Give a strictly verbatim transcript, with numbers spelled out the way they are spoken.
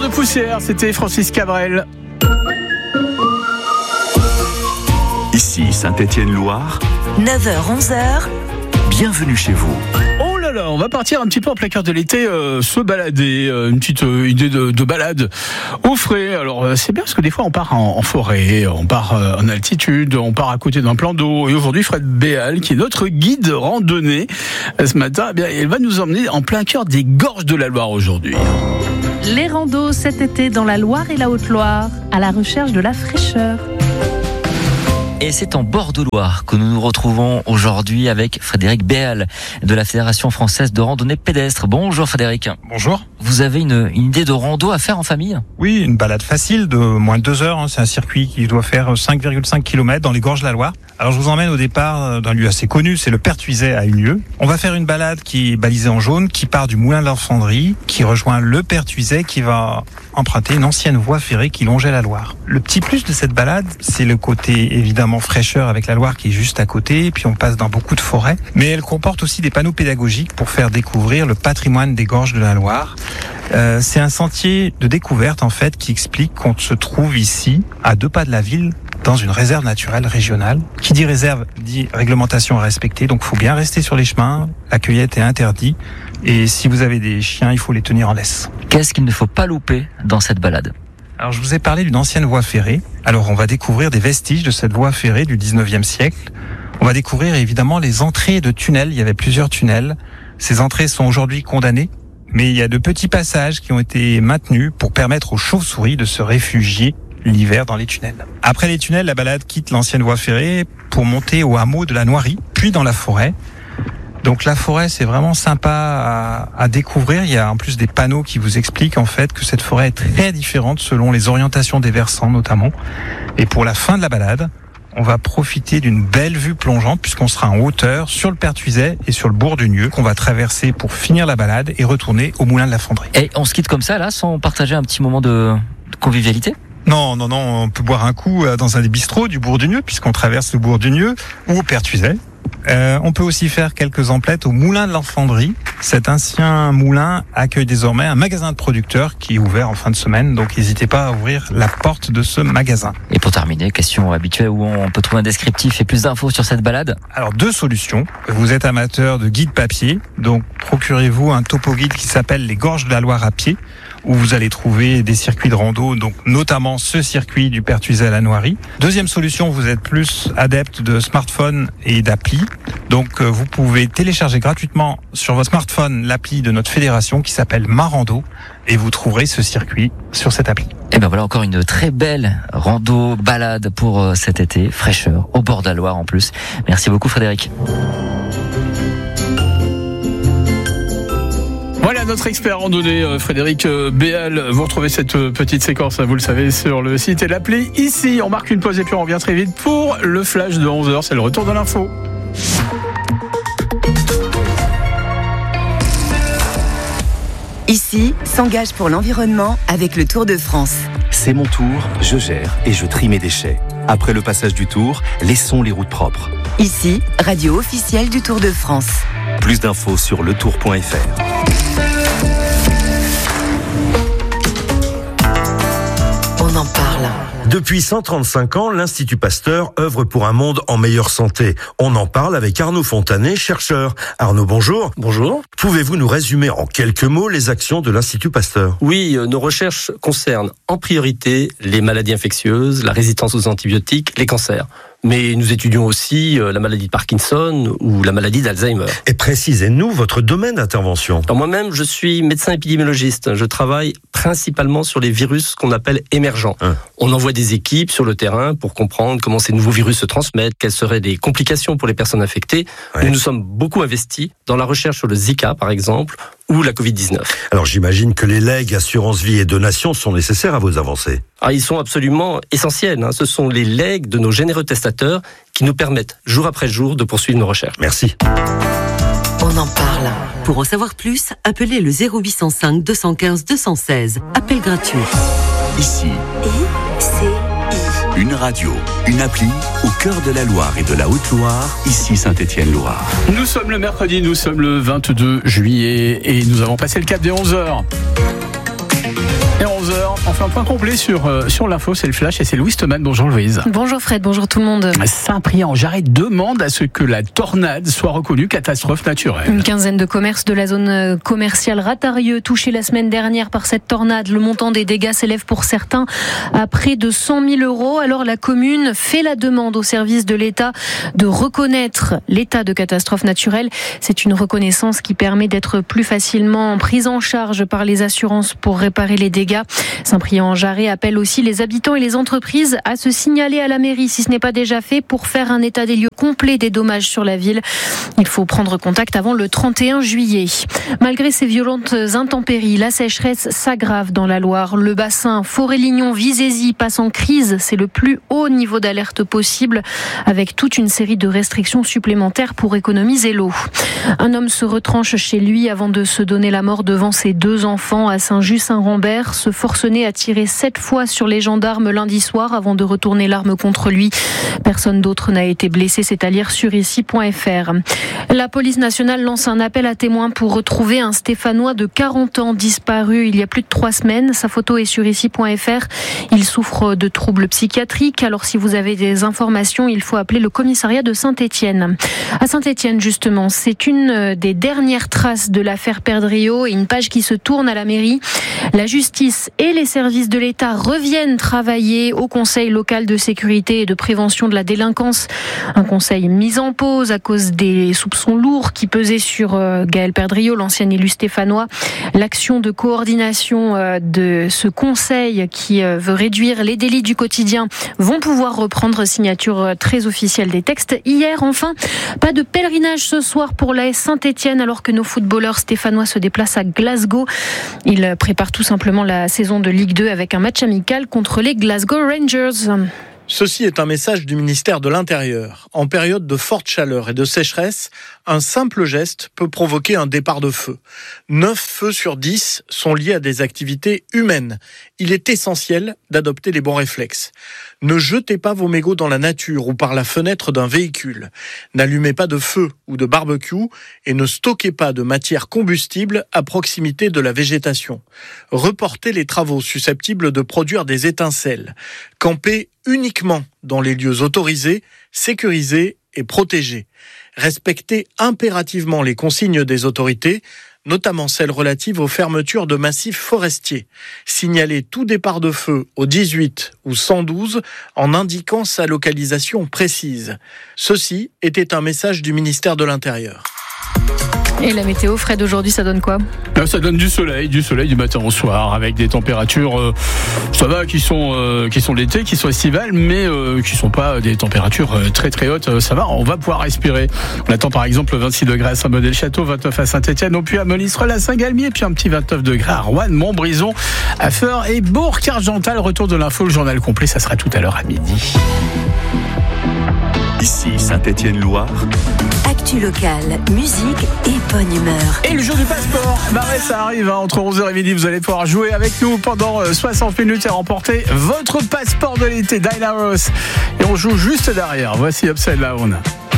de poussière, c'était Francis Cabrel. Ici Saint-Étienne-Loire, neuf heures onze heures. Bienvenue chez vous. Oh là là, on va partir un petit peu en plein cœur de l'été, euh, se balader, euh, une petite euh, idée de, de balade au frais. Alors euh, c'est bien parce que des fois on part en, en forêt, on part euh, en altitude, on part à côté d'un plan d'eau. Et aujourd'hui Fred Béal, qui est notre guide randonnée euh, ce matin, eh bien, elle va nous emmener en plein cœur des gorges de la Loire aujourd'hui. Les randos cet été dans la Loire et la Haute-Loire, à la recherche de la fraîcheur. Et c'est en bord de Loire que nous nous retrouvons aujourd'hui avec Frédéric Béal de la Fédération française de randonnée pédestre. Bonjour Frédéric. Bonjour. Vous avez une, une idée de rando à faire en famille ? Oui, une balade facile de moins de deux heures. Hein. C'est un circuit qui doit faire cinq virgule cinq kilomètres dans les gorges de la Loire. Alors je vous emmène au départ d'un lieu assez connu, c'est le Pertuiset à Unieux. On va faire une balade qui est balisée en jaune, qui part du Moulin de l'Orfandrie, qui rejoint le Pertuiset, qui va emprunter une ancienne voie ferrée qui longeait la Loire. Le petit plus de cette balade, c'est le côté évidemment fraîcheur avec la Loire qui est juste à côté, puis on passe dans beaucoup de forêts, mais elle comporte aussi des panneaux pédagogiques pour faire découvrir le patrimoine des gorges de la Loire. Euh, c'est un sentier de découverte en fait qui explique qu'on se trouve ici, à deux pas de la ville, dans une réserve naturelle régionale. Qui dit réserve dit réglementation à respecter, donc il faut bien rester sur les chemins, la cueillette est interdite, et si vous avez des chiens, il faut les tenir en laisse. Qu'est-ce qu'il ne faut pas louper dans cette balade ? Alors je vous ai parlé d'une ancienne voie ferrée, alors on va découvrir des vestiges de cette voie ferrée du dix-neuvième siècle. On va découvrir évidemment les entrées de tunnels, il y avait plusieurs tunnels. Ces entrées sont aujourd'hui condamnées, mais il y a de petits passages qui ont été maintenus pour permettre aux chauves-souris de se réfugier l'hiver dans les tunnels. Après les tunnels, la balade quitte l'ancienne voie ferrée pour monter au hameau de la Noirie, puis dans la forêt. Donc la forêt, c'est vraiment sympa à, à découvrir. Il y a en plus des panneaux qui vous expliquent en fait que cette forêt est très différente selon les orientations des versants notamment. Et pour la fin de la balade, on va profiter d'une belle vue plongeante puisqu'on sera en hauteur sur le Pertuiset et sur le bourg d'Unieux qu'on va traverser pour finir la balade et retourner au Moulin de la Fandrie. Et on se quitte comme ça là, sans partager un petit moment de, de convivialité ? Non, non, non, on peut boire un coup dans un des bistrots du bourg d'Unieux puisqu'on traverse le bourg d'Unieux ou au Pertuiset. Euh, on peut aussi faire quelques emplettes au Moulin de l'Orfandrie. Cet ancien moulin accueille désormais un magasin de producteurs qui est ouvert en fin de semaine, donc n'hésitez pas à ouvrir la porte de ce magasin. Et pour terminer, question habituelle où on peut trouver un descriptif et plus d'infos sur cette balade ? Alors deux solutions. Vous êtes amateur de guide papier, donc procurez-vous un topo guide qui s'appelle Les Gorges de la Loire à pied, où vous allez trouver des circuits de rando, donc notamment ce circuit du Pertuiset à la Noirie. Deuxième solution, vous êtes plus adepte de smartphone et d'appli. Donc vous pouvez télécharger gratuitement sur votre smartphone l'appli de notre fédération qui s'appelle Marando et vous trouverez ce circuit sur cette appli. Et ben voilà encore une très belle rando balade pour cet été, fraîcheur, au bord de la Loire en plus. Merci beaucoup Frédéric. Voilà notre expert randonnée Frédéric Béal. Vous retrouvez cette petite séquence, vous le savez, sur le site et l'appli. Ici, on marque une pause et puis on revient très vite pour le flash de onze heures. C'est le retour de l'info. Ici, s'engage pour l'environnement avec le Tour de France. C'est mon tour, je gère et je trie mes déchets. Après le passage du Tour, laissons les routes propres. Ici, radio officielle du Tour de France. Plus d'infos sur le tour point f r. On en parle. Depuis cent trente-cinq ans, l'Institut Pasteur œuvre pour un monde en meilleure santé. On en parle avec Arnaud Fontanet, chercheur. Arnaud, bonjour. Bonjour. Pouvez-vous nous résumer en quelques mots les actions de l'Institut Pasteur ? Oui, nos recherches concernent en priorité les maladies infectieuses, la résistance aux antibiotiques, les cancers. Mais nous étudions aussi la maladie de Parkinson ou la maladie d'Alzheimer. Et précisez-nous votre domaine d'intervention. Alors moi-même, je suis médecin épidémiologiste. Je travaille principalement sur les virus qu'on appelle émergents. Hein. On envoie des équipes sur le terrain pour comprendre comment ces nouveaux virus se transmettent, quelles seraient les complications pour les personnes infectées. Ouais. Nous nous sommes beaucoup investis dans la recherche sur le Zika, par exemple, ou la covid dix-neuf. Alors j'imagine que les legs, assurance vie et donations sont nécessaires à vos avancées. Ah, ils sont absolument essentiels. Hein. Ce sont les legs de nos généreux testateurs qui nous permettent jour après jour de poursuivre nos recherches. Merci. On en parle. Pour en savoir plus, appelez le zéro huit cent cinq deux cent quinze deux cent seize. Appel gratuit. Ici. I C I. Une radio, une appli au cœur de la Loire et de la Haute-Loire, ici Saint-Étienne-Loire. Nous sommes le mercredi, nous sommes le vingt-deux juillet et nous avons passé le cap des onze heures. Et onze onze heures. On fait un point complet sur, euh, sur l'info, c'est le flash et c'est Louise Thomas. Bonjour Louise. Bonjour Fred, bonjour tout le monde. Saint-Priest-en-Jarret demande à ce que la tornade soit reconnue catastrophe naturelle. Une quinzaine de commerces de la zone commerciale Ratarieux touchés la semaine dernière par cette tornade. Le montant des dégâts s'élève pour certains à près de cent mille euros. Alors la commune fait la demande au service de l'État de reconnaître l'état de catastrophe naturelle. C'est une reconnaissance qui permet d'être plus facilement prise en charge par les assurances pour réparer les dégâts. Saint-Priest-en-Jarret appelle aussi les habitants et les entreprises à se signaler à la mairie si ce n'est pas déjà fait pour faire un état des lieux complet des dommages sur la ville. Il faut prendre contact avant le trente et un juillet. Malgré ces violentes intempéries, la sécheresse s'aggrave dans la Loire. Le bassin Forêt-Lignon-Vizézy passe en crise. C'est le plus haut niveau d'alerte possible avec toute une série de restrictions supplémentaires pour économiser l'eau. Un homme se retranche chez lui avant de se donner la mort devant ses deux enfants à Saint-Just-Saint-Rambert. Ce forcené a tiré sept fois sur les gendarmes lundi soir avant de retourner l'arme contre lui. Personne d'autre n'a été blessé, c'est à lire sur ici point f r. La police nationale lance un appel à témoins pour retrouver un Stéphanois de quarante ans disparu il y a plus de trois semaines. Sa photo est sur ici point f r. Il souffre de troubles psychiatriques. Alors si vous avez des informations, il faut appeler le commissariat de Saint-Étienne. À Saint-Étienne justement, c'est une des dernières traces de l'affaire Perdriau et une page qui se tourne à la mairie. La justice et les services de l'État reviennent travailler au Conseil local de sécurité et de prévention de la délinquance. Un conseil mis en pause à cause des soupçons lourds qui pesaient sur Gaël Perdriau, l'ancien élu stéphanois. L'action de coordination de ce conseil qui veut réduire les délits du quotidien vont pouvoir reprendre signature très officielle des textes. Hier, enfin, pas de pèlerinage ce soir pour l'A S Saint-Étienne alors que nos footballeurs stéphanois se déplacent à Glasgow. Ils préparent tout simplement la saison de Ligue deux avec un match amical contre les Glasgow Rangers. Ceci est un message du ministère de l'Intérieur. En période de forte chaleur et de sécheresse, un simple geste peut provoquer un départ de feu. neuf feux sur dix sont liés à des activités humaines. Il est essentiel d'adopter les bons réflexes. Ne jetez pas vos mégots dans la nature ou par la fenêtre d'un véhicule. N'allumez pas de feu ou de barbecue et ne stockez pas de matière combustible à proximité de la végétation. Reportez les travaux susceptibles de produire des étincelles. Campez uniquement dans les lieux autorisés, sécurisés et protégés. Respectez impérativement les consignes des autorités, notamment celles relatives aux fermetures de massifs forestiers. Signalez tout départ de feu au dix-huit ou cent douze en indiquant sa localisation précise. Ceci était un message du ministère de l'Intérieur. Et la météo, Fred, aujourd'hui, ça donne quoi ? Ça donne du soleil, du soleil du matin au soir, avec des températures, euh, ça va, qui sont euh, qui sont l'été, qui sont estivales, mais euh, qui sont pas des températures euh, très très hautes. Ça va, on va pouvoir respirer. On attend par exemple vingt-six degrés à Saint-Bonnet-le-Château, vingt-neuf à Saint-Étienne, au Puy à Monistrol, à Saint-Galmier, puis un petit vingt-neuf degrés à Roanne, Montbrison, à Feur et Bourg-Argental. Retour de l'info, le journal complet, ça sera tout à l'heure à midi. Ici Saint-Étienne-Loire. Actu locale, musique et bonne humeur. Et le jour du passeport, bah ouais, ça arrive, hein, entre onze heures et midi, vous allez pouvoir jouer avec nous pendant soixante minutes et remporter votre passeport de l'été, Dinah Ross. Et on joue juste derrière, voici Upside Down.